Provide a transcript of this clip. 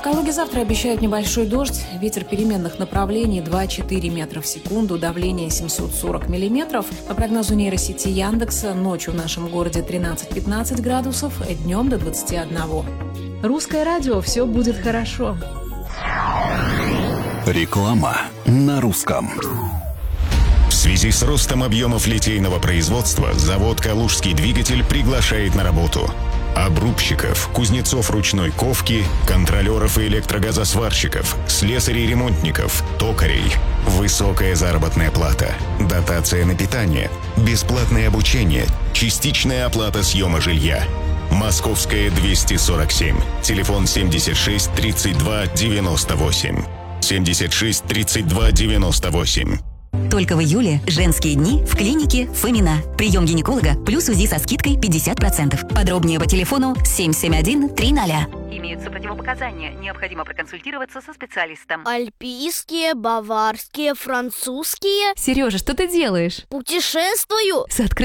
Калуге завтра обещают небольшой дождь, ветер переменных направлений 2-4 метра в секунду, давление 740 миллиметров. По прогнозу нейросети Яндекса, ночью в нашем городе 13-15 градусов, днем до 21. Русское радио, все будет хорошо. Реклама на русском. В связи с ростом объемов литейного производства завод «Калужский двигатель» приглашает на работу обрубщиков, кузнецов ручной ковки, контролеров и электрогазосварщиков, слесарей-ремонтников, токарей. Высокая заработная плата, дотация на питание, бесплатное обучение, частичная оплата съема жилья. Московская, 247. Телефон 76 32 98. 76 32 98. Только в июле женские дни в клинике Фомина. Прием гинеколога плюс УЗИ со скидкой 50%. Подробнее по телефону 771-300. Имеются противопоказания. Необходимо проконсультироваться со специалистом. Альпийские, баварские, французские. Сережа, что ты делаешь? Путешествую. С открытым